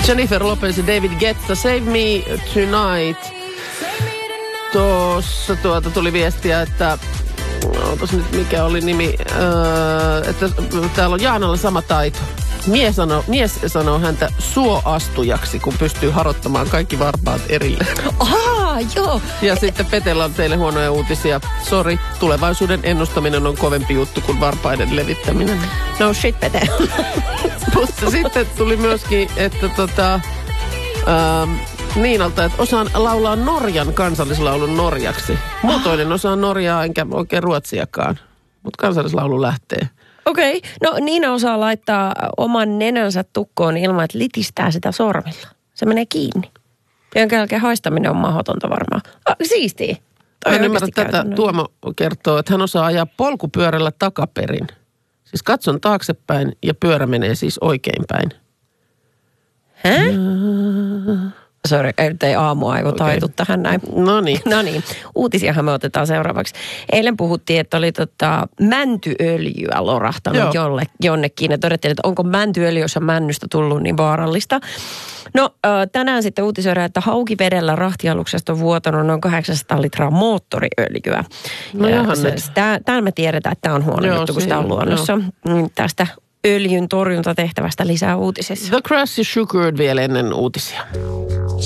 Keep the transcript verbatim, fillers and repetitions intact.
Jennifer Lopez ja David Guetta, Save Me Tonight. Tuossa tuota tuli viestiä, että ootas nyt mikä oli nimi, öö, että täällä on Jaanalla sama taito. Mies sanoo, mies sanoo häntä suoastujaksi, kun pystyy harottamaan kaikki varpaat erille. Ahaa, joo. Ja sitten Petellä on teille huonoja uutisia. Sori, tulevaisuuden ennustaminen on kovempi juttu kuin varpaiden levittäminen. No shit, Pete. Mutta sitten tuli myöskin, että tota, ähm, Niinalta, että osaan laulaa Norjan kansallislaulun norjaksi. Muutoinen osaan norjaa enkä oikein ruotsiakaan, mutta kansallislaulu lähtee. Okei, okay. No Niina osaa laittaa oman nenänsä tukkoon ilman, että litistää sitä sormilla. Se menee kiinni. Jonka jälkeen haistaminen on mahdotonta varmaan. Ah, siistiä. Mä en ymmärrä tätä. Tuomo kertoo, että hän osaa ajaa polkupyörällä takaperin. Siis katson taaksepäin ja pyörä menee siis oikeinpäin. Hä? Sori, ei aamuaivo okay. Taitu tähän näin. No niin. No niin, uutisiahan me otetaan seuraavaksi. Eilen puhuttiin, että oli tota mäntyöljyä lorahtanut jolle, jonnekin. Ja todettiin, että onko mäntyöljy, jossa männystä tullut niin vaarallista. No tänään sitten uutisoidaan, että Haukivedellä rahtialuksesta on vuotanut noin kahdeksansataa litraa moottoriöljyä. No jahan nyt. Täällä me tiedetään, että tämä on huono juttu, kun sitä on luonnossa. Jo. Tästä öljyn torjuntatehtävästä lisää uutisissa. The Crazy Sugar vielä ennen uutisia.